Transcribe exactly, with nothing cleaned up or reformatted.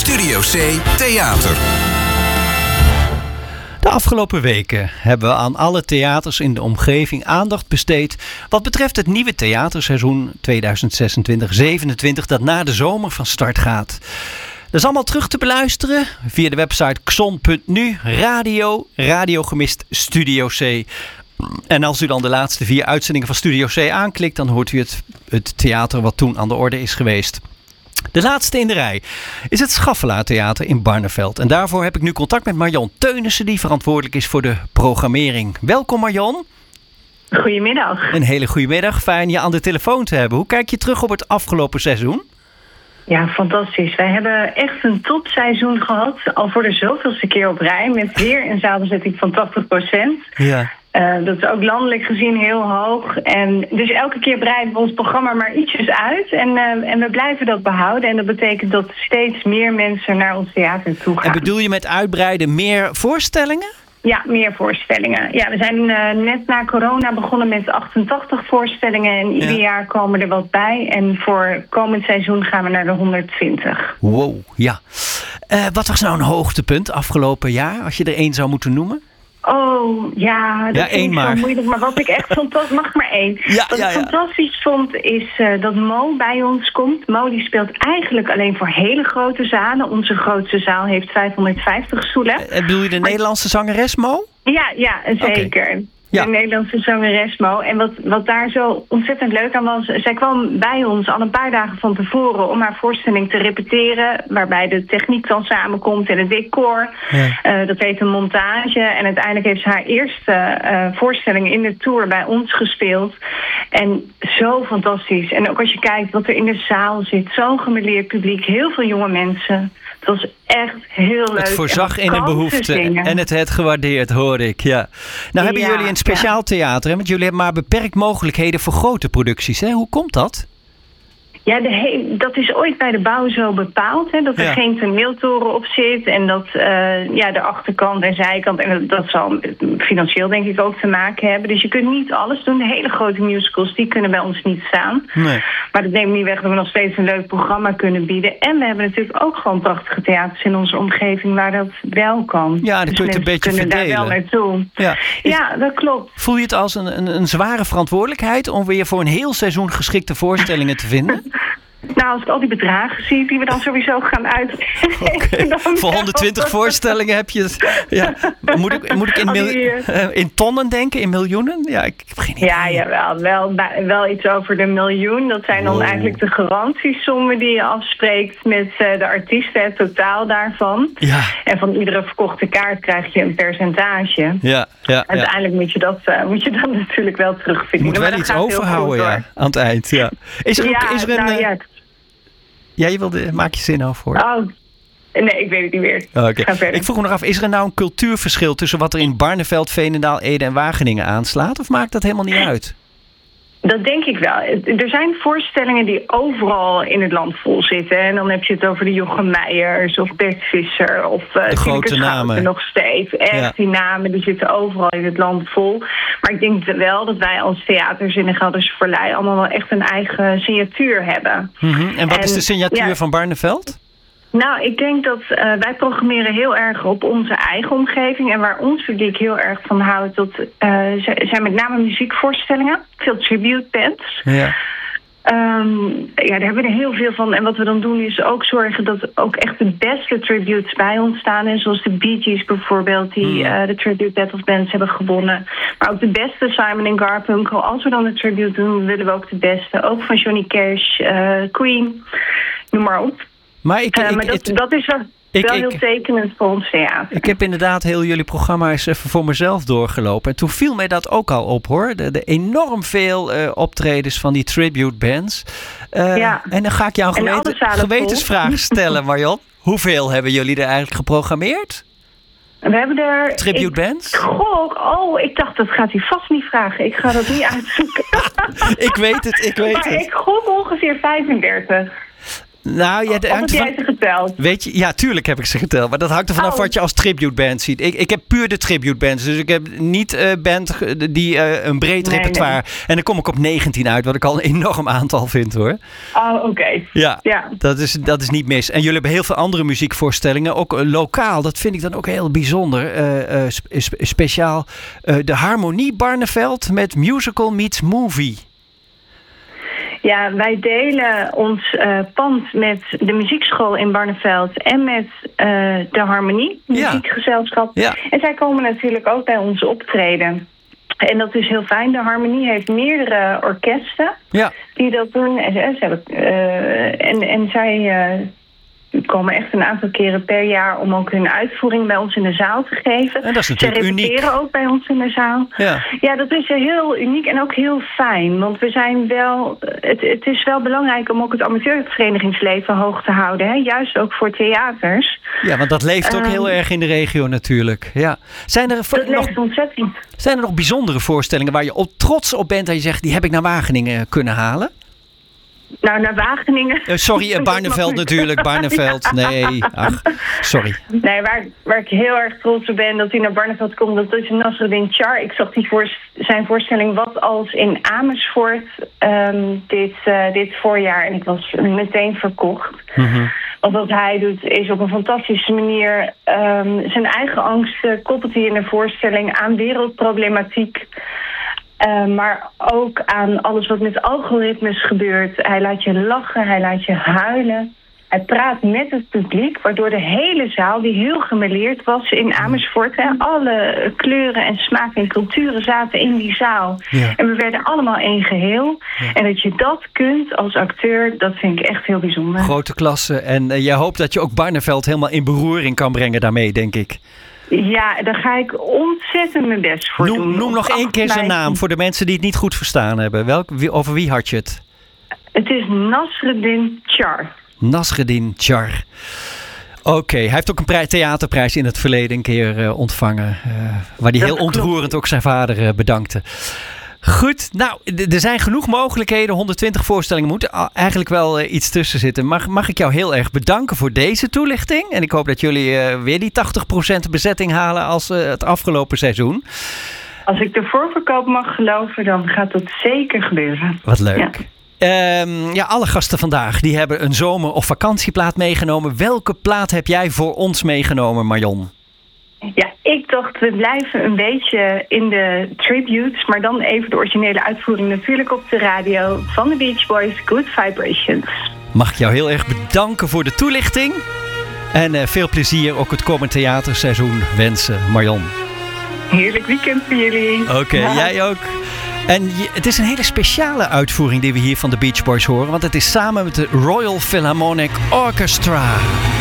Studio C Theater. De afgelopen weken hebben we aan alle theaters in de omgeving aandacht besteed wat betreft het nieuwe theaterseizoen tweeduizend zesentwintig zevenentwintig dat na de zomer van start gaat. Dat is allemaal terug te beluisteren via de website xon punt nu, radio, Radio Gemist Studio C. En als u dan de laatste vier uitzendingen van Studio C aanklikt, dan hoort u het, het theater wat toen aan de orde is geweest. De laatste in de rij is het Schaffelaar Theater in Barneveld. En daarvoor heb ik nu contact met Marion Teunissen, die verantwoordelijk is voor de programmering. Welkom Marion. Goedemiddag. Een hele goede middag. Fijn je aan de telefoon te hebben. Hoe kijk je terug op het afgelopen seizoen? Ja, fantastisch. Wij hebben echt een topseizoen gehad. Al voor de zoveelste keer op rij. Met weer een zaalbezetting van tachtig procent. Ja. Uh, dat is ook landelijk gezien heel hoog. En dus elke keer breiden we ons programma maar ietsjes uit. En, uh, en we blijven dat behouden. En dat betekent dat steeds meer mensen naar ons theater toe gaan. En bedoel je met uitbreiden meer voorstellingen? Ja, meer voorstellingen. Ja, we zijn uh, net na corona begonnen met achtentachtig voorstellingen. En ieder ja. jaar komen er wat bij. En voor komend seizoen gaan we naar de honderdtwintig. Wow, ja. Uh, wat was nou een hoogtepunt afgelopen jaar, als je er één zou moeten noemen? Oh, ja, dat ja, vind ik maar. zo moeilijk. Maar wat ik echt fantastisch... Mag maar één. Ja, wat ja, ik ja. fantastisch vond, is uh, dat Mo bij ons komt. Mo die speelt eigenlijk alleen voor hele grote zalen. Onze grootste zaal heeft vijfhonderdvijftig stoelen. Uh, bedoel je de maar... Nederlandse zangeres Mo? Ja, ja, zeker. Okay. Ja. De Nederlandse zangeres Mo. En wat, wat daar zo ontzettend leuk aan was... Zij kwam bij ons al een paar dagen van tevoren om haar voorstelling te repeteren. Waarbij de techniek dan samenkomt en het decor. Ja. Uh, dat heet een montage. En uiteindelijk heeft ze haar eerste uh, voorstelling in de tour bij ons gespeeld. En zo fantastisch. En ook als je kijkt wat er in de zaal zit. Zo'n gemêleerd publiek. Heel veel jonge mensen. Het was echt heel leuk. Het voorzag in de behoefte en het werd gewaardeerd, hoor ik. Ja. Nou hebben ja, jullie een speciaal ja. theater, hè? Want jullie hebben maar beperkt mogelijkheden voor grote producties. Hè? Hoe komt dat? Ja, de he- dat is ooit bij de bouw zo bepaald. Hè, dat er ja. geen toneeltoren op zit. En dat uh, ja, de achterkant en zijkant. En dat, dat zal financieel denk ik ook te maken hebben. Dus je kunt niet alles doen. De hele grote musicals, die kunnen bij ons niet staan. Nee. Maar dat neemt niet weg dat we nog steeds een leuk programma kunnen bieden. En we hebben natuurlijk ook gewoon prachtige theaters in onze omgeving waar dat wel kan. Ja, dan dus kun je het een beetje verdelen. Daar wel naartoe. Ja. Is, ja, dat klopt. Voel je het als een, een, een zware verantwoordelijkheid om weer voor een heel seizoen geschikte voorstellingen te vinden? Nou, als ik al die bedragen zie die we dan sowieso gaan uitgeven. Okay. Voor honderdtwintig voorstellingen heb je het. Ja. Moet ik, moet ik in, mil, uh, in tonnen denken, in miljoenen? Ja, ik heb geen idee. Ja, jawel, wel, wel iets over de miljoen. Dat zijn dan wow. eigenlijk de garantiesommen die je afspreekt met uh, de artiesten, het totaal daarvan. Ja. En van iedere verkochte kaart krijg je een percentage. Ja, ja, Uiteindelijk ja. moet je dat uh, moet je dan natuurlijk wel terugvinden. Je moet wel iets overhouden, ja, aan het eind. Ja. Is er, ja, is er een... nou, ja. Ja, je wilde, maak je zin af hoor. Oh, nee, ik weet het niet meer. Oh, okay. Ik vroeg me nog af, is er nou een cultuurverschil tussen wat er in Barneveld, Veenendaal, Ede en Wageningen aanslaat? Of maakt dat helemaal niet uit? Dat denk ik wel. Er zijn voorstellingen die overal in het land vol zitten. En dan heb je het over de Jochem Meijers of Bert Visser of uh, de grote namen. Nog steeds. Echt, ja. Die namen die zitten overal in het land vol. Maar ik denk wel dat wij als theaters in de Gelderse Vallei allemaal wel echt een eigen signatuur hebben. Mm-hmm. En wat en, is de signatuur ja, van Barneveld? Nou, ik denk dat uh, wij programmeren heel erg op onze eigen omgeving. En waar ons publiek heel erg van houdt, dat uh, zijn met name muziekvoorstellingen. Veel tribute bands. Ja. Um, ja, daar hebben we er heel veel van. En wat we dan doen is ook zorgen dat ook echt de beste tributes bij ons staan. En zoals de Bee Gees bijvoorbeeld, die mm. uh, de Tribute Battle of Bands hebben gewonnen. Maar ook de beste Simon en Garfunkel. Als we dan de tribute doen, willen we ook de beste. Ook van Johnny Cash, uh, Queen, noem maar op. Maar, ik, uh, ik, maar dat, het, dat is wel, ik, wel ik, heel tekenend voor ons theater. Ik heb inderdaad heel jullie programma eens even voor mezelf doorgelopen. En toen viel mij dat ook al op hoor. De, de enorm veel uh, optredens van die tribute bands. Uh, ja. En dan ga ik jou een geweten, gewetensvraag stellen, Marion. Hoeveel hebben jullie er eigenlijk geprogrammeerd? We hebben er... Tribute bands? Goh, oh, ik dacht, dat gaat hij vast niet vragen. Ik ga dat niet uitzoeken. Ik weet het, ik weet maar het. ik gok ongeveer vijfendertig. Nou, ja, of heb jij ze geteld? Weet je, ja, tuurlijk heb ik ze geteld. Maar dat hangt er vanaf oh. wat je als tributeband ziet. Ik, ik heb puur de tributebands. Dus ik heb niet uh, band die uh, een breed nee, repertoire. Nee. En dan kom ik op negentien uit, wat ik al een enorm aantal vind, hoor. Oh, oké. Okay. Ja, ja. Dat, is, dat is niet mis. En jullie hebben heel veel andere muziekvoorstellingen. Ook uh, lokaal, dat vind ik dan ook heel bijzonder. Uh, uh, spe- speciaal uh, de Harmonie Barneveld met Musical Meets Movie. Ja, wij delen ons uh, pand met de muziekschool in Barneveld en met uh, de Harmonie, muziekgezelschap. Ja. En zij komen natuurlijk ook bij ons optreden. En dat is heel fijn. De Harmonie heeft meerdere orkesten ja. die dat doen. En, ze hebben, uh, en, en zij uh, komen echt een aantal keren per jaar om ook hun uitvoering bij ons in de zaal te geven. En dat is natuurlijk uniek. Ze repeteren ook bij ons in de zaal. Ja. ja, dat is heel uniek en ook heel fijn. Want we zijn wel, het, het is wel belangrijk om ook het amateurverenigingsleven hoog te houden. Hè? Juist ook voor theaters. Ja, want dat leeft ook um, heel erg in de regio natuurlijk. Ja. Zijn er dat nog, leeft ontzettend. Zijn er nog bijzondere voorstellingen waar je op trots op bent dat je zegt, die heb ik naar Wageningen kunnen halen? Nou, naar Wageningen. Uh, sorry, uh, Barneveld natuurlijk. Barneveld, ja. nee. Ach, sorry. Nee, waar, waar ik heel erg trots op ben dat hij naar Barneveld komt, dat is Nasreddin Char. Ik zag die voor, zijn voorstelling Wat als in Amersfoort um, dit, uh, dit voorjaar. En ik was meteen verkocht. Mm-hmm. Want wat hij doet is op een fantastische manier um, zijn eigen angsten koppelt hij in de voorstelling aan wereldproblematiek. Uh, maar ook aan alles wat met algoritmes gebeurt. Hij laat je lachen, hij laat je huilen. Hij praat met het publiek, waardoor de hele zaal, die heel gemêleerd was in Amersfoort, hè, alle kleuren en smaken en culturen zaten in die zaal. Ja. En we werden allemaal één geheel. Ja. En dat je dat kunt als acteur, dat vind ik echt heel bijzonder. Grote klasse. En uh, jij hoopt dat je ook Barneveld helemaal in beroering kan brengen daarmee, denk ik. Ja, daar ga ik ontzettend mijn best voor noem, doen. Noem nog één keer zijn naam voor de mensen die het niet goed verstaan hebben. Welk, wie, over wie had je het? Het is Nasreddin Char. Nasreddin Char. Oké, okay. Hij heeft ook een prij- theaterprijs in het verleden een keer uh, ontvangen. Uh, waar hij heel klopt. ontroerend ook zijn vader uh, bedankte. Goed, nou, d- er zijn genoeg mogelijkheden. honderdtwintig voorstellingen moeten eigenlijk wel uh, iets tussen zitten. Mag, mag ik jou heel erg bedanken voor deze toelichting. En ik hoop dat jullie uh, weer die tachtig procent bezetting halen als uh, het afgelopen seizoen. Als ik de voorverkoop mag geloven, dan gaat dat zeker gebeuren. Wat leuk. Ja. Um, ja, alle gasten vandaag die hebben een zomer- of vakantieplaat meegenomen. Welke plaat heb jij voor ons meegenomen, Marion? Ja, ik dacht, we blijven een beetje in de tributes, maar dan even de originele uitvoering natuurlijk op de radio van de Beach Boys, Good Vibrations. Mag ik jou heel erg bedanken voor de toelichting en uh, veel plezier ook het komend theaterseizoen wensen, Marion. Heerlijk weekend voor jullie. Oké, okay, ja. Jij ook. En je, het is een hele speciale uitvoering die we hier van de Beach Boys horen, want het is samen met de Royal Philharmonic Orchestra.